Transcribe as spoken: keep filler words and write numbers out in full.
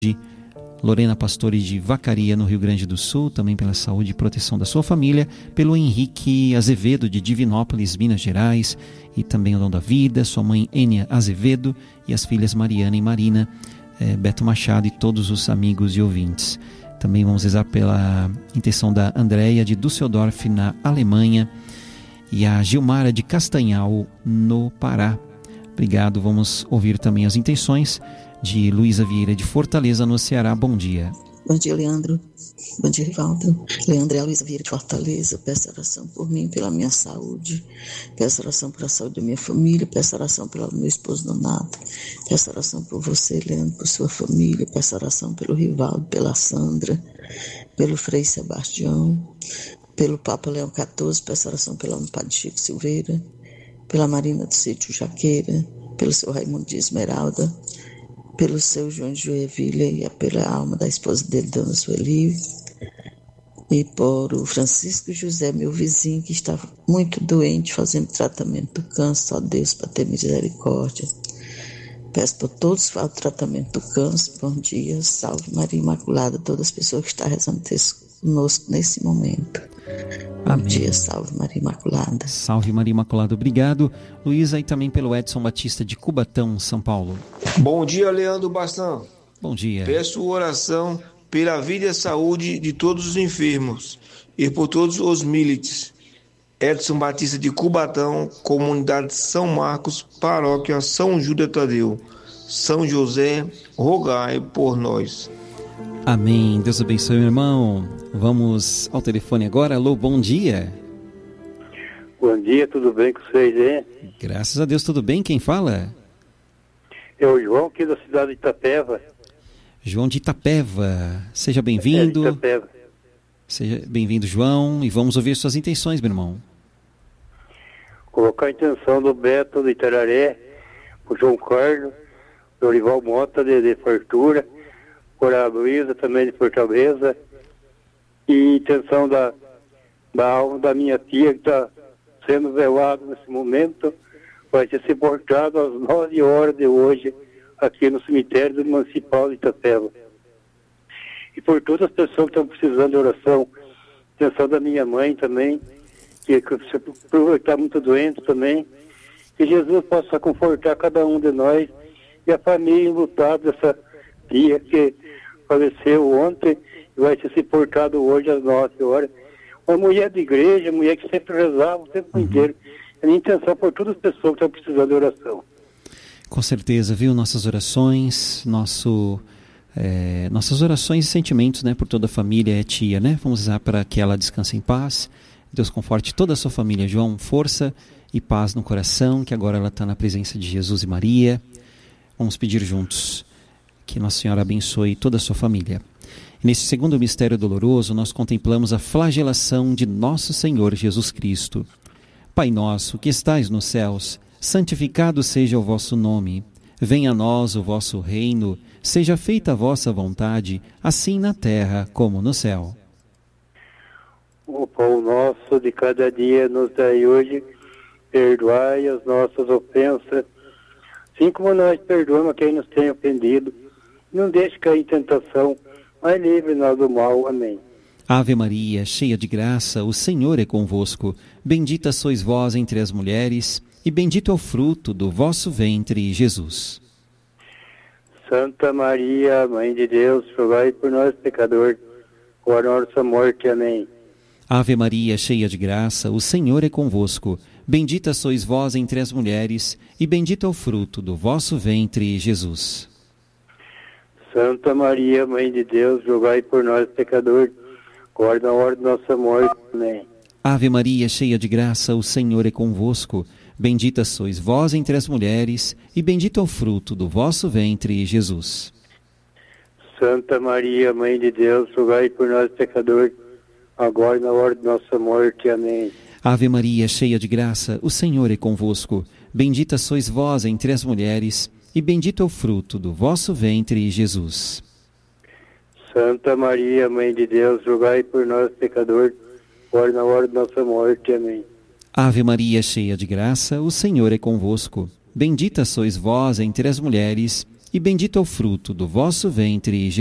Lorena Pastore de Vacaria, no Rio Grande do Sul, também pela saúde e proteção da sua família, pelo Henrique Azevedo de Divinópolis, Minas Gerais, e também o Dom da Vida, sua mãe Ênia Azevedo e as filhas Mariana e Marina, eh, Beto Machado e todos os amigos e ouvintes. Também vamos rezar pela intenção da Andréia de Düsseldorf, na Alemanha, e a Gilmara de Castanhal, no Pará. Obrigado. Vamos ouvir também as intenções de Luísa Vieira de Fortaleza, no Ceará. Bom dia. Bom dia, Leandro. Bom dia, Rivaldo. Leandro, é a Luísa Vieira de Fortaleza. Peço oração por mim, pela minha saúde. Peço oração pela saúde da minha família. Peço oração pelo meu esposo Donato. Peço oração por você, Leandro, por sua família. Peço oração pelo Rivaldo, pela Sandra, pelo Frei Sebastião, pelo Papa Leão quatorze. Peço oração pelo Padre Chico Silveira, pela Marina do Sítio Jaqueira, pelo seu Raimundo de Esmeralda, pelo seu João de Joinville e pela alma da esposa dele, Dona Sueli, e por o Francisco José, meu vizinho, que está muito doente, fazendo tratamento do câncer. Ó Deus, para ter misericórdia. Peço por todos que fazem tratamento do câncer. Bom dia, salve Maria Imaculada, todas as pessoas que estão rezando conosco nesse momento. Bom Amém. dia, salve Maria Imaculada. Salve Maria Imaculada, obrigado. Luísa, e também pelo Edson Batista de Cubatão, São Paulo. Bom dia, Leandro Bastão. Bom dia. Peço oração pela vida e saúde de todos os enfermos e por todos os milites. Edson Batista de Cubatão, Comunidade São Marcos, Paróquia São Júlio Tadeu. São José, rogai por nós. Amém. Deus abençoe, meu irmão. Vamos ao telefone agora. Alô, bom dia. Bom dia, tudo bem com vocês, hein? Graças a Deus, tudo bem? Quem fala? É o João, aqui da cidade de Itapeva. João de Itapeva. Seja bem-vindo. É, de Itapeva. Seja bem-vindo, João. E vamos ouvir suas intenções, meu irmão. Colocar a intenção do Beto de Itararé, o João Carlos, o Orival Mota de, de Fartura, por a Luísa também de Fortaleza, e intenção da, da alma da minha tia, que está sendo velado nesse momento, vai ser sepultado às nove horas de hoje, aqui no cemitério do Municipal de Itapeva. E por todas as pessoas que estão precisando de oração, intenção da minha mãe também, que, que está muito doente também, que Jesus possa confortar cada um de nós e a família enlutada dessa tia que faleceu ontem e vai ser sepultado hoje às nove horas. Uma mulher de igreja, mulher que sempre rezava o tempo uhum. inteiro. A minha intenção por todas as pessoas que estão precisando de oração. Com certeza, viu? Nossas orações, nosso, é, nossas orações e sentimentos, né, por toda a família é tia, né? Vamos rezar para que ela descanse em paz. Deus conforte toda a sua família, João. Força e paz no coração, que agora ela está na presença de Jesus e Maria. Vamos pedir juntos que Nossa Senhora abençoe toda a sua família. E nesse segundo mistério doloroso, nós contemplamos a flagelação de nosso Senhor Jesus Cristo. Pai nosso, que estais nos céus, santificado seja o vosso nome. Venha a nós o vosso reino, seja feita a vossa vontade, assim na terra como no céu. O pão nosso de cada dia nos dai hoje, perdoai as nossas ofensas, assim como nós perdoamos a quem nos tem ofendido. Não deixe cair em tentação, mas livre-nos do mal. Amém. Ave Maria, cheia de graça, o Senhor é convosco. Bendita sois vós entre as mulheres, e bendito é o fruto do vosso ventre, Jesus. Santa Maria, Mãe de Deus, rogai por nós, pecadores, agora na nossa morte. Amém. Ave Maria, cheia de graça, o Senhor é convosco. Bendita sois vós entre as mulheres, e bendito é o fruto do vosso ventre, Jesus. Santa Maria, Mãe de Deus, rogai por nós, pecadores, agora na hora de nossa morte. Amém. Ave Maria, cheia de graça, o Senhor é convosco. Bendita sois vós entre as mulheres, e bendito é o fruto do vosso ventre, Jesus. Santa Maria, Mãe de Deus, rogai por nós, pecadores, agora na hora de nossa morte. Amém. Ave Maria, cheia de graça, o Senhor é convosco. Bendita sois vós entre as mulheres, e bendito é o fruto do vosso ventre, Jesus. Santa Maria, Mãe de Deus, rogai por nós, pecadores, agora na hora de nossa morte. Amém. Ave Maria, cheia de graça, o Senhor é convosco. Bendita sois vós entre as mulheres, e bendito é o fruto do vosso ventre, Jesus.